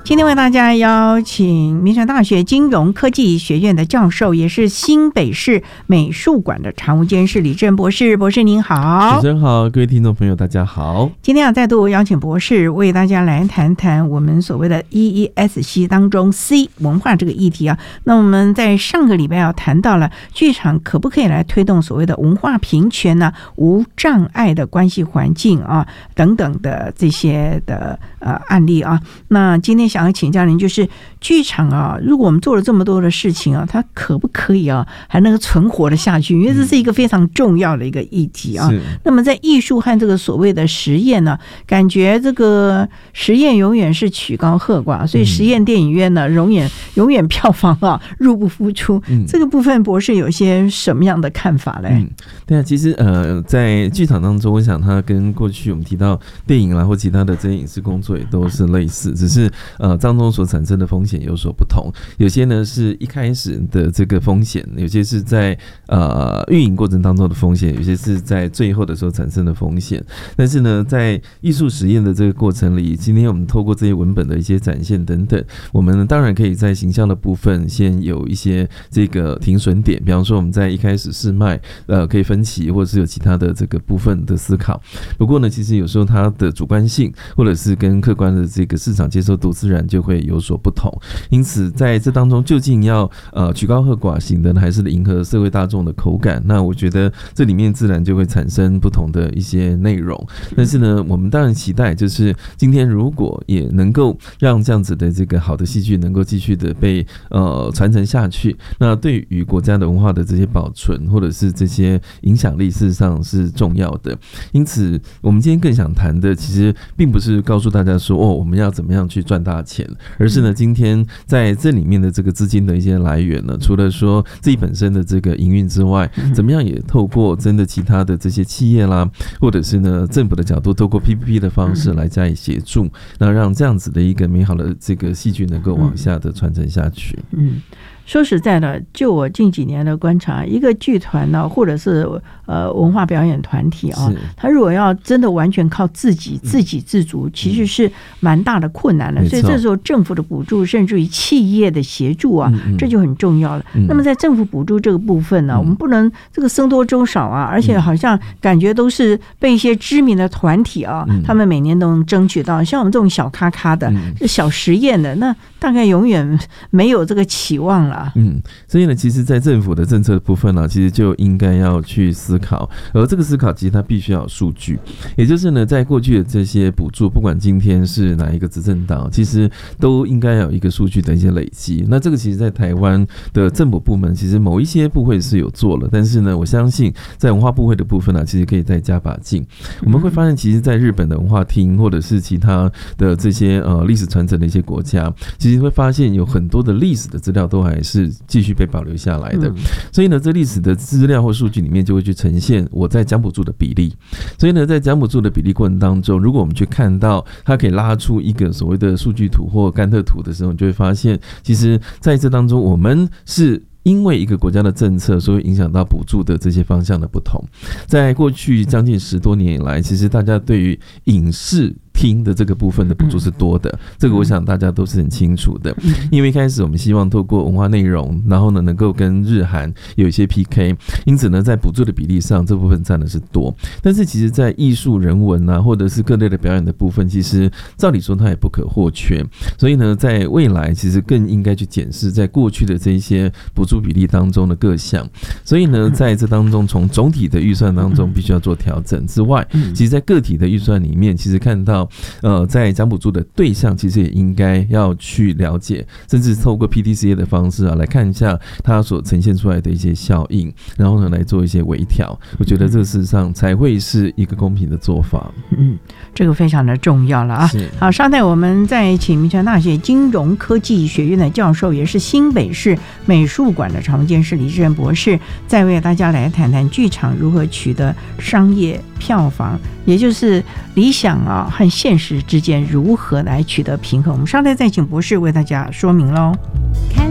今天为大家邀请民传大学金融科技学院的教授，也是新北市美术馆的常务监事李正博士。博士您好。 主持人好，各位听众朋友大家好。 今天要再度邀请博士为大家来谈谈我们所谓的 EESC 当中 C 文化这个议题啊。那我们在上个礼拜要谈到了剧场可不可以来推动所谓的文化平权呢、无障碍的关系环境啊等等的这些的案例啊。那今天想要请教您，就是剧场啊，如果我们做了这么多的事情啊，它可不可以啊还能够存活的下去？因为这是一个非常重要的一个议题啊。那么在艺术和这个所谓的实验呢，感觉这个实验永远是曲高和寡，所以实验电影院呢永远票房啊入不敷出。这个部分博士有些什么样的看法嘞？ 对啊，其实在剧场当中，我想它跟过去我们提到电影啦或其他的这些影视工作也都是类似，只是当中所产生的风险有所不同。有些呢是一开始的这个风险，有些是在运营过程当中的风险，有些是在最后的时候产生的风险。但是呢，在艺术实验的这个过程里，今天我们透过这些文本的一些展现等等，我们当然可以在形象的部分先有一些这个停损点，比方说我们在一开始试卖可以分歧，或者是有其他的这个部分的思考。不过呢，其实有时候它的主观性或者是跟客观的这个市场接受度自然就会有所不同。因此在这当中究竟要曲高和寡型的，还是迎合社会大众的口感，那我觉得这里面自然就会产生不同的一些内容。但是呢，我们当然期待就是今天如果也能够让这样子的这个好的戏剧能够继续的被传承下去，那对于国家的文化的这些保存或者是这些影响力事实上是重要的。因此我们今天更想谈的其实并不是告诉大家说我们要怎么样去赚大钱，而是呢今天在这里面的这个资金的一些来源呢，除了说自己本身的这个营运之外，怎么样也透过真的其他的这些企业啦，或者是呢政府的角度，透过 PPP 的方式来加以协助，那让这样子的一个美好的这个戏剧能够往下的传承下去。 说实在的，就我近几年的观察，一个剧团呢，或者是文化表演团体啊，他如果要真的完全靠自己自足，其实是蛮大的困难的。所以这时候政府的补助，甚至于企业的协助啊，这就很重要了。那么在政府补助这个部分呢，我们不能这个僧多粥少啊，而且好像感觉都是被一些知名的团体啊，他们每年都能争取到，像我们这种小咖咖的、小实验的，那大概永远没有这个期望了。 所以呢，其实在政府的政策的部分呢，其实就应该要去思考，而这个思考其实它必须要有数据，也就是呢，在过去的这些补助，不管今天是哪一个执政党，其实都应该有一个数据的一些累积。那这个其实在台湾的政府部门，其实某一些部会是有做了，但是呢，我相信在文化部会的部分呢，其实可以再加把劲。我们会发现，其实在日本的文化厅或者是其他的这些历史传承的一些国家，其实会发现有很多的历史的资料都还是继续被保留下来的。所以呢，这历史的资料或数据里面就会去呈现我在奖补助的比例。所以呢，在奖补助的比例过程当中，如果我们去看到它可以拉出一个所谓的数据图或甘特图的时候，你就会发现其实在这当中我们是因为一个国家的政策，所以影响到补助的这些方向的不同。在过去将近10多年以来，其实大家对于影视厅的这个部分的补助是多的，这个我想大家都是很清楚的。因为一开始我们希望透过文化内容，然后呢能够跟日韩有一些 PK， 因此呢在补助的比例上这部分占的是多。但是其实在艺术人文啊，或者是各类的表演的部分，其实照理说它也不可或缺。所以呢在未来其实更应该去检视在过去的这一些补助比例当中的各项。所以呢在这当中，从总体的预算当中必须要做调整之外，其实在个体的预算里面，其实看到在奖补助的对象其实也应该要去了解，甚至透过 PTCA 的方式来看一下它所呈现出来的一些效应，然后呢来做一些微调。我觉得这事实上才会是一个公平的做法。 这个非常的重要了啊。好，稍待我们再请民传大学金融科技学院的教授，也是新北市美术馆的常务监事李志仁博士，再为大家来谈谈剧场如何取得商业票房，也就是理想和现实之间如何来取得平衡。我们稍待再请博士为大家说明喽。